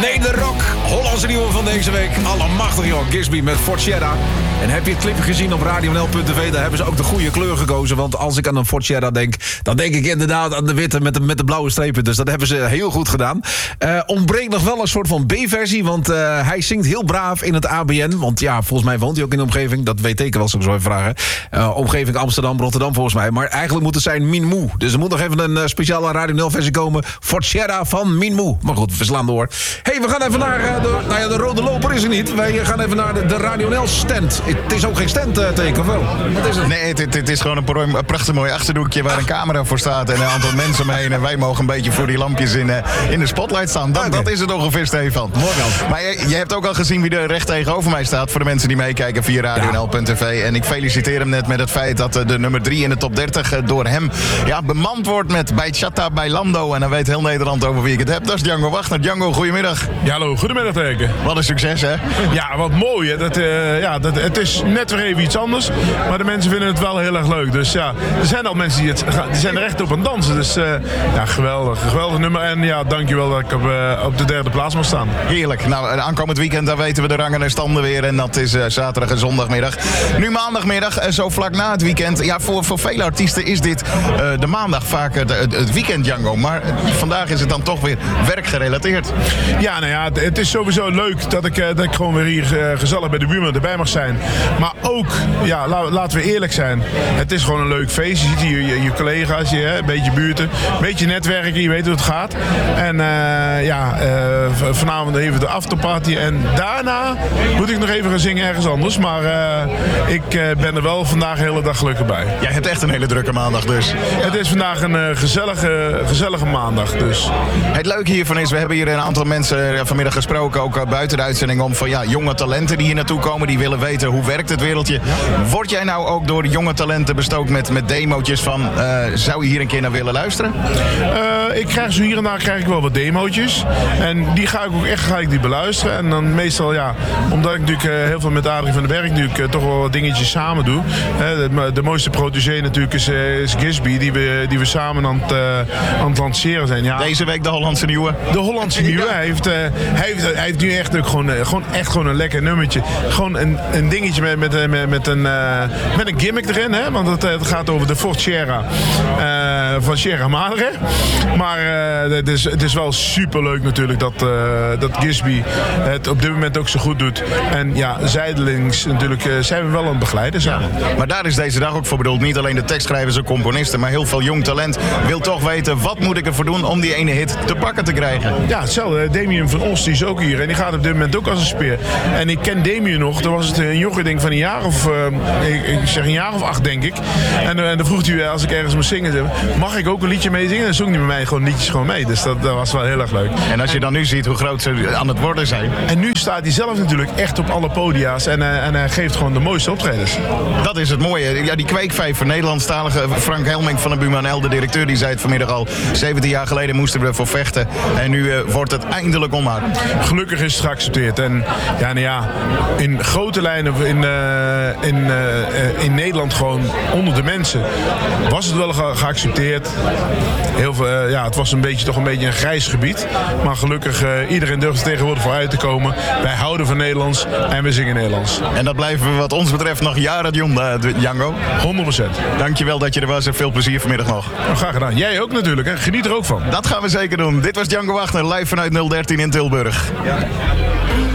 Nee, de rock. Hollandse nieuwe van deze week. Allemachtig, joh. Gisby met Ford Sierra. En heb je het clip gezien op radionl.tv? Daar hebben ze ook de goede kleur gekozen. Want als ik aan een Ford Sierra denk, dan denk ik inderdaad aan de witte met de blauwe strepen. Dus dat hebben ze heel goed gedaan. Ontbreekt nog wel een soort van B-versie. Want hij zingt heel braaf in het ABN. Want ja, volgens mij woont hij ook in de omgeving. Dat weet ik wel, als ik zo even vragen. Omgeving Amsterdam, Rotterdam volgens mij. Maar eigenlijk moet het zijn Minmoe. Dus er moet nog even een speciale Radio 0-versie komen. Ford Sierra van Minmoe. Maar goed, we slaan door. Hey, we gaan even naar de rode loper is er niet. Wij gaan even naar de Radio 0 stand. Het is ook geen stand-teken, of wel? Wat is het? Nee, het is gewoon een prachtig mooi achterdoekje waar een camera voor staat en een aantal mensen omheen. En wij mogen een beetje voor die lampjes in de spotlight staan. Dat is het ongeveer, Stefan. Mooi wel. Maar je hebt ook al gezien wie er recht tegenover mij staat. Voor de mensen die meekijken via radionl.tv. En ik feliciteer hem net met het feit dat de nummer 3 in de top 30 door hem bemand wordt met bij Chata, bij Lando. En dan weet heel Nederland over wie ik het heb. Dat is Django Wagner. Django, goedemiddag. Ja, hallo, goedemiddag teken. Wat een succes, hè? Ja, wat mooi, hè. Het is net weer even iets anders, maar de mensen vinden het wel heel erg leuk. Dus ja, er zijn al mensen die zijn er echt op aan het dansen. Dus geweldig nummer. En ja, dankjewel dat ik op de derde plaats mag staan. Heerlijk. Nou, aankomend weekend, daar weten we de rangen en standen weer. En dat is zaterdag en zondagmiddag. Nu maandagmiddag, zo vlak na het weekend. Ja, voor vele artiesten is dit de maandag vaak het weekend, Django. Maar vandaag is het dan toch weer werkgerelateerd. Ja, nou ja, het is sowieso leuk dat ik gewoon weer hier gezellig bij de buurman erbij mag zijn. Maar ook, ja, laten we eerlijk zijn. Het is gewoon een leuk feest. Je ziet hier je collega's, een beetje buurten. Een beetje netwerken, je weet hoe het gaat. En vanavond even de afterparty. En daarna moet ik nog even gaan zingen ergens anders. Maar ik ben er wel vandaag de hele dag gelukkig bij. Jij hebt echt een hele drukke maandag dus. Het is vandaag een gezellige maandag dus. Het leuke hiervan is, we hebben hier een aantal mensen vanmiddag gesproken, ook buiten de uitzending, om van jonge talenten die hier naartoe komen, die willen weten hoe werkt het wereldje. Word jij nou ook door jonge talenten bestookt met demootjes van, zou je hier een keer naar willen luisteren? Ik krijg zo hier en daar wel wat demootjes. En die ga ik ook echt beluisteren. En dan meestal, omdat ik natuurlijk heel veel met Adrie van den Berg natuurlijk toch wel wat dingetjes samen doe. De mooiste protégé natuurlijk is Gisby, die we samen aan het lanceren zijn. Ja. Deze week de Hollandse nieuwe. De Hollandse nieuwe. Hij heeft nu echt ook gewoon een lekker nummertje. Gewoon een dingetje met een gimmick erin. Hè? Want het gaat over de Ford Sierra van Sierra Madre. Maar het is wel superleuk natuurlijk dat Gisby het op dit moment ook zo goed doet. En ja, zijdelings natuurlijk zijn we wel aan het begeleiden samen. Ja, maar daar is deze dag ook voor bedoeld. Niet alleen de tekstschrijvers en componisten, maar heel veel jong talent wil toch weten, wat moet ik ervoor doen om die ene hit te pakken te krijgen? Ja, hetzelfde. Damien van Os, die is ook hier. En die gaat op dit moment ook als een speer. En ik ken Damien nog. Toen was het een jongen van een jaar of... een jaar of 8, denk ik. En dan vroeg hij, als ik ergens moest zingen, mag ik ook een liedje mee zingen? Dan zong hij met mij gewoon liedjes mee. Dus dat was wel heel erg leuk. En als je dan nu ziet hoe groot ze aan het worden zijn. En nu staat hij zelf natuurlijk echt op alle podia's. En hij geeft gewoon de mooiste optredens. Dat is het mooie. Ja, die kweekvijver, Nederlandstalige Frank Helming van de Bumanel, de directeur, die zei het vanmiddag al. 17 jaar geleden moesten we ervoor vechten. En nu wordt het eindelijk omhaal. Gelukkig is het geaccepteerd. En in grote lijnen in Nederland gewoon onder de mensen was het wel geaccepteerd. Heel veel, het was toch een beetje een grijs gebied. Maar gelukkig, iedereen durft er tegenwoordig voor uit te komen. Wij houden van Nederlands en we zingen Nederlands. En dat blijven we wat ons betreft nog jaren jong, Django. 100%. Dankjewel dat je er was en veel plezier vanmiddag nog. Nou, graag gedaan. Jij ook natuurlijk, hè? Geniet er ook van. Dat gaan we zeker doen. Dit was Django Wagner, live vanuit 013 in Tilburg. Ja.